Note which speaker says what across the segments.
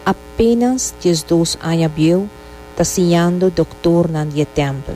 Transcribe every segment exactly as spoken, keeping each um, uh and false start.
Speaker 1: Apenas Jesus añadió, taciando doctor na dia templo.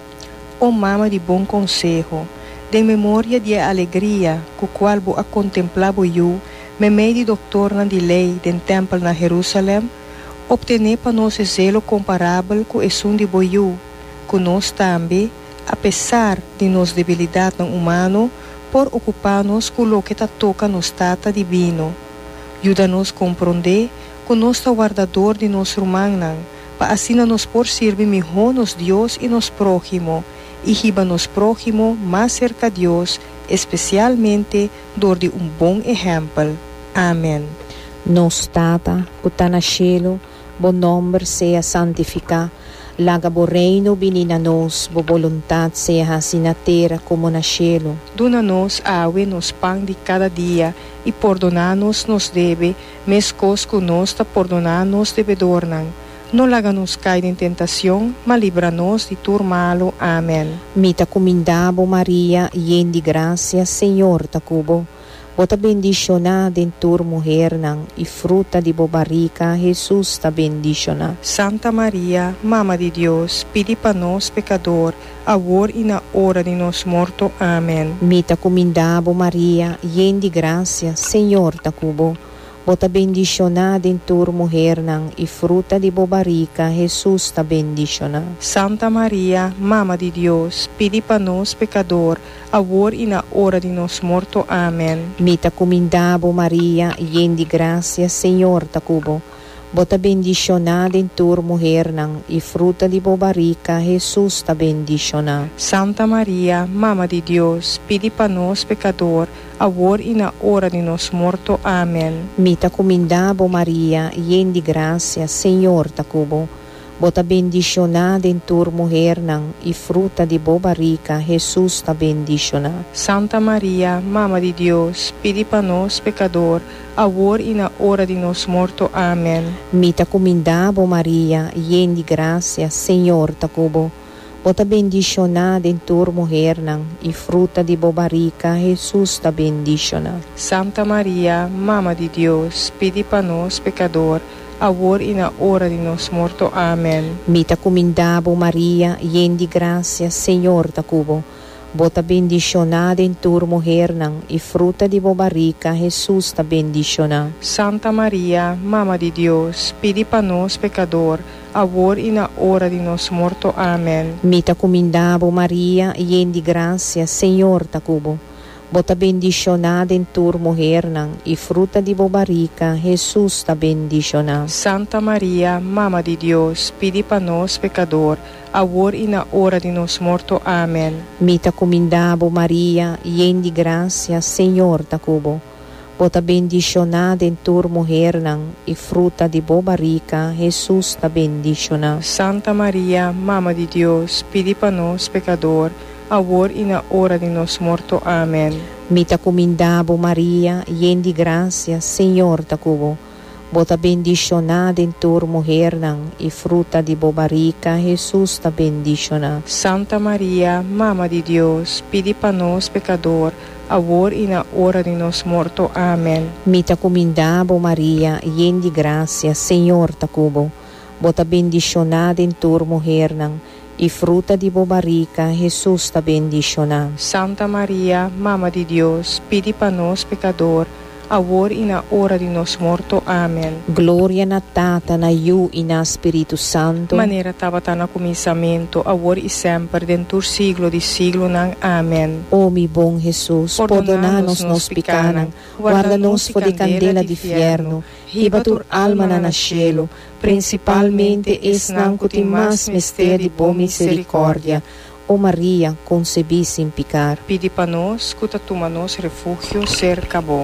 Speaker 2: O mama de bom consejo, de memória de alegria, com qual bo a contemplava eu, me meio de doctor na de lei den templo na Jerusalém, obtener para nós zelo comparável com o som de boiú, com nós também, apesar de nossa debilidade humana, por ocupar-nos com o que ta toca nos tata divino. Ajuda-nos a compreender que nós está guardador de nosso humano, para assim nos por servir melhor nos Deus e nos próximo, e riba nos próximo mais cerca de Deus, especialmente dor de um bom exemplo. Amém.
Speaker 1: Nos tata, que está na cielo, bom nome seja santificado, laga bo reino vinina nos, bo voluntad seja assim na terra como na cielo.
Speaker 2: Dona-nos awe nos pão de cada dia, e perdona-nos nos deve, mescos que nos ta perdonar-nos devedornan. Não laga-nos cair em tentação, mas livra-nos de tudo malo. Amém.
Speaker 1: Mita comindabo Maria, yen de graça, Senhor ta cubo. Bota bendicionada em tur mulher nang, e fruta de bobarica, Jesus ta bendicionada.
Speaker 2: Santa Maria, Mama de Deus, pedi para nós pecador, agora e na hora de nosso morto. Amém.
Speaker 1: Mita comindabo Maria, yen de graça, Senhor ta cubo. Bota bendicionada em tur mulher nang, e fruta de bobarica, Jesus ta bendicionada.
Speaker 2: Santa Maria, Mama de Deus, pedi para nós pecador, agora e na hora de nosso morto. Amém.
Speaker 1: Mita comindabo Maria, yen de graça, Senhor ta cubo. Bota bendicionada em tur mulher nang, e fruta de bobarica, Jesus ta bendicionada.
Speaker 2: Santa Maria, Mama de Deus, pedi para nós pecador, agora e na hora de nosso morto. Amém.
Speaker 1: Mita comindabo Maria, yen de graça, Senhor ta cubo. Bota bendicionada em tur mulher nang, e fruta de bobarica, Jesus ta bendicionada.
Speaker 2: Santa Maria, Mama de Deus, pedi para nós pecador, agora e na hora de nosso morto. Amém.
Speaker 1: Mita comindabo Maria, yen de graça, Senhor ta cubo. Bota bendicionada em tur mulher nang, e fruta de bobarica, Jesus ta bendicionada.
Speaker 2: Santa Maria, Mama de Deus, pedi para nós pecador, agora e na hora de nosso morto. Amém.
Speaker 1: Mita comindabo Maria, yen de graça, Senhor ta cubo. Bota bendicionada em tur mulher nang, e fruta de bobarica, Jesus ta bendicionada.
Speaker 2: Santa Maria, Mama de Deus, pedi para nós pecador, agora e na hora de nosso morto. Amém.
Speaker 1: Mita comindabo Maria, yen de graça, Senhor ta cubo. Bota bendicionada em tur mulher nang, e fruta de bobarica, Jesus ta bendicionada.
Speaker 2: Santa Maria, Mama de Deus, pedi para nós pecador, agora e na hora de nosso morto. Amém.
Speaker 1: Mita comindabo Maria, yen de graça, Senhor ta cubo. Bota bendicionada em tur mulher nang, e fruta de bobarica, Jesus ta bendicionada.
Speaker 2: Santa Maria, Mama de Deus, pedi para nós pecador, agora e na hora de nosso morto. Amém.
Speaker 1: Mita comindabo Maria, yen de graça, Senhor ta cubo. Bota bendicionada em tur mulher nang, e fruta de bobarica, Jesus ta bendicionada.
Speaker 2: Santa Maria, Mama de Deus, pedi para nós pecador, agora e na hora de nosso morto. Amém.
Speaker 1: Mita comindabo Maria, yen de graça, Senhor ta cubo. Bota bendicionada em tur mulher nang, e fruta de bobarica, Jesus ta bendicionada.
Speaker 2: Santa Maria, Mama de Deus, pedi para nós pecador, agora e na hora de nosso morto. Amém.
Speaker 1: Glória na Tata, na Iu e na Espírito Santo.
Speaker 2: Maneira estava no começamento, agora e sempre, dentro do siglo de siglo. Amém.
Speaker 1: Ó mi bom Jesus, perdona-nos nos pecados, guarda-nos de candela de inferno, riba tur alma na nascelo, principalmente es nan que tem mais mistério de boa misericórdia. Ó Maria, concebi sem pecar.
Speaker 2: Pedi para nós, que toma-nos refúgio cerca bo.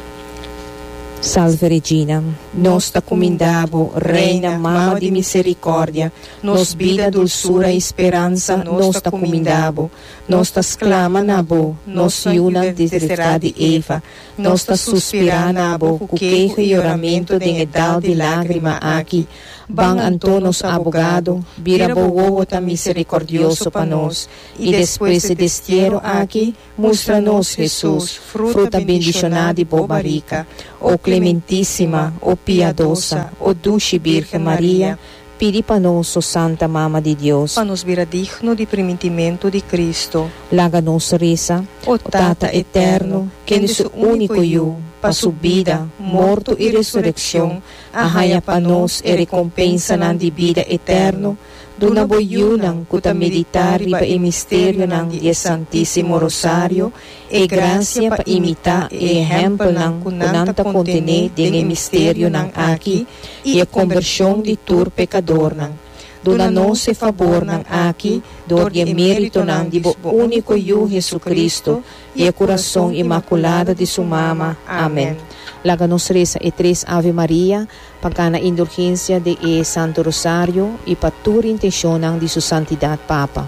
Speaker 1: Salve Regina, nos ta comindabo, Reina, Mama de misericórdia, nos vida, dulçura e esperança, nos ta comindabo, nos ta exclama na bo, nos iuna desesperada de Eva, nos ta suspira na bo, o queijo e oramento de edal de lágrima aqui, Bang Antonos abogado, birabowoota misericordioso panos, y después de destierro aquí, muéstranos Jesús, fruta bendicionada y boba rica, oh clementísima, oh piadosa, oh dulce Virgen María, pidi panos, oh Santa Mama de Dios,
Speaker 2: panos vira digno di primitimento di Cristo.
Speaker 1: Láganos risa,
Speaker 2: O
Speaker 1: Tata eterno, que en su único yu, pa su vida, morto y resurrección, ahaya panos e recompensa nan di vida eterno, duna boyunan kuta meditar riba e misterio nan di Santissimo Rosario, e gracia pa imita e ejemplo nan kunanta contene denge misterio nan aki, e a conversión di tur pecador nan. Dona nos e favor nan aki, dor e mérito nan di bo único yu Jesucristo, e a coração imaculada de su mama. Amém. Láganos reza e três Ave Maria, pagana indulgência de e Santo Rosário e patur intencionam de su santidade Papa.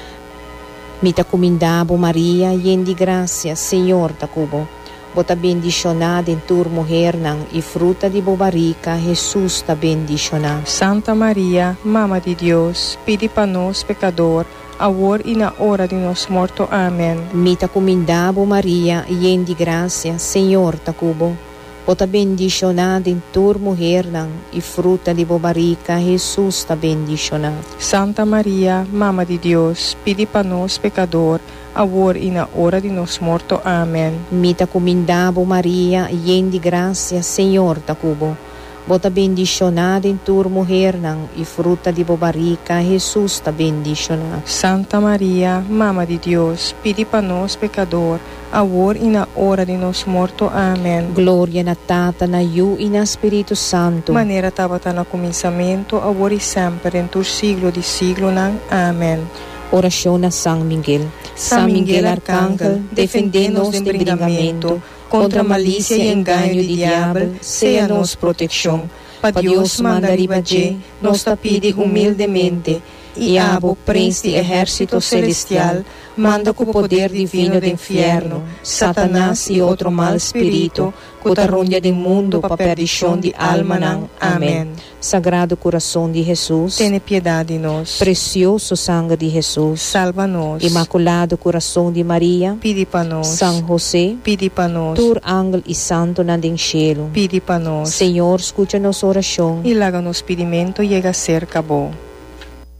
Speaker 1: Mita comindabo Maria, yen di gracia, Senhor da cubo. Bota bendicionada em tur mujer nan e fruta de bobarica, Jesus ta bendicionada.
Speaker 2: Santa Maria, Mama de Deus, pedi para nós pecador, agora e na hora de nosso morto. Amém.
Speaker 1: Mita comindabo Maria, yen di gracia, Senhor ta cubo. Bota bendicionada em tur mujer nan e fruta de bobarica, Jesus ta bendicionada.
Speaker 2: Santa Maria, Mama de Deus, pedi para nós pecador, agora e na hora de nosso morto. Amém.
Speaker 1: Mita comindabo Maria, yen di gracia, Senhor ta cubo. Bota bendicionada em tur mujer nan e fruta de bobarica, Jesus ta bendicionada.
Speaker 2: Santa Maria, Mama de Deus, pedi para nós pecador, agora e na hora de nosso morto. Amém.
Speaker 1: Glória na Tata, na Yu e na Espírito Santo.
Speaker 2: Maneira estava no começamento, agora e sempre, em todo siglo de siglo. Amém.
Speaker 1: Oração a São Miguel.
Speaker 2: São Miguel Arcángel, defende-nos de bringamento, contra a malícia e engano do diabo, seja nos proteção. Para Deus mandar ibaje, nos pide humildemente, e abo, príncipe de exército celestial, manda com o poder divino do inferno, Satanás e outro mal espírito, que arrunha do mundo para perdição de alma. Amém.
Speaker 1: Sagrado coração de Jesus,
Speaker 2: tenha piedade de nós.
Speaker 1: Precioso sangue de Jesus,
Speaker 2: salva-nos.
Speaker 1: Imaculado coração de Maria,
Speaker 2: pede para nós.
Speaker 1: São José,
Speaker 2: pede para nós.
Speaker 1: Tur ángel e santo na den cielo,
Speaker 2: pede para nós.
Speaker 1: Senhor, escuta nossa oração
Speaker 2: e laga nos pedimento chega a ser acabou.